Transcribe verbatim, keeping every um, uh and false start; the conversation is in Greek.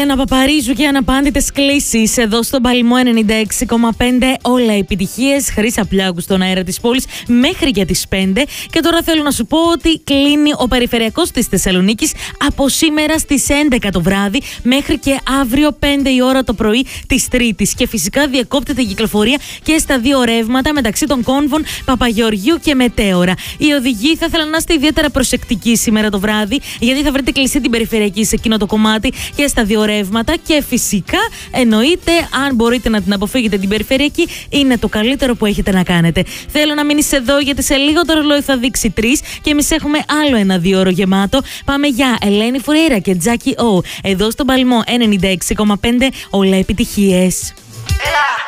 Έλενα Παπαρίζου και αναπάντητες κλήσεις εδώ στον Παλαιμό ενενήντα έξι κόμμα πέντε. Όλα επιτυχίες. Χρύσα Πλιάκου στον αέρα της πόλης μέχρι και τις πέντε. Και τώρα θέλω να σου πω ότι κλείνει ο περιφερειακός της Θεσσαλονίκης από σήμερα στις έντεκα το βράδυ μέχρι και αύριο πέντε η ώρα το πρωί της Τρίτης. Και φυσικά διακόπτεται η κυκλοφορία και στα δύο ρεύματα μεταξύ των κόμβων Παπαγεωργίου και Μετέωρα. Οι οδηγοί θα ήθελα να είστε ιδιαίτερα προσεκτικοί σήμερα το βράδυ, γιατί θα βρείτε κλειστή την περιφερειακή σε εκείνο το κομμάτι και στα δύο ρεύματα. Και φυσικά εννοείται, αν μπορείτε να την αποφύγετε την περιφερειακή, είναι το καλύτερο που έχετε να κάνετε. Θέλω να μείνεις εδώ, γιατί σε λίγο το ρολόι θα δείξει τρεις και εμείς έχουμε άλλο ένα δύο ώρο γεμάτο. Πάμε για Ελένη Φουρέιρα και Τζάκι Ο εδώ στον Παλαιμό ενενήντα έξι κόμμα πέντε. Όλα επιτυχίες.